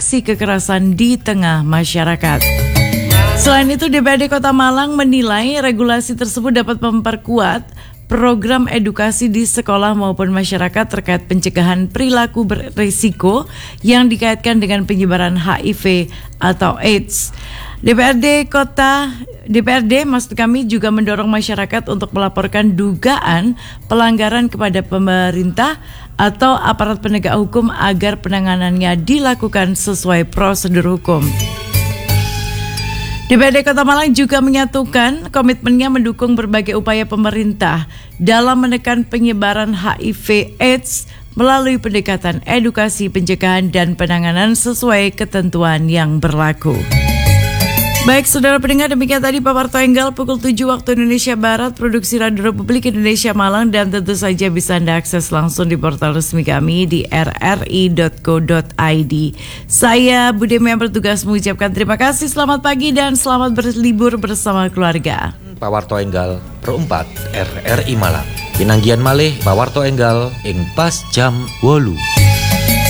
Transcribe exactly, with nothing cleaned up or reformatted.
aksi kekerasan di tengah masyarakat. Selain itu, D P R D Kota Malang menilai regulasi tersebut dapat memperkuat program edukasi di sekolah maupun masyarakat terkait pencegahan perilaku berisiko yang dikaitkan dengan penyebaran H I V atau AIDS. D P R D Kota D P R D maksud kami juga mendorong masyarakat untuk melaporkan dugaan pelanggaran kepada pemerintah atau aparat penegak hukum agar penanganannya dilakukan sesuai prosedur hukum. D P R D Kota Malang juga menyatukan komitmennya mendukung berbagai upaya pemerintah dalam menekan penyebaran H I V AIDS melalui pendekatan edukasi, pencegahan, dan penanganan sesuai ketentuan yang berlaku. Baik, saudara pendengar, demikian tadi Pak Warto Enggal pukul tujuh waktu Indonesia Barat, produksi Radio Republik Indonesia Malang, dan tentu saja bisa Anda akses langsung di portal resmi kami di r r i dot co dot i d. Saya Budi yang bertugas mengucapkan terima kasih, selamat pagi dan selamat berlibur bersama keluarga. Pak Warto Enggal, Pro empat R R I Malang. Pinanggian malih Pak Warto Enggal ing pas jam wolu.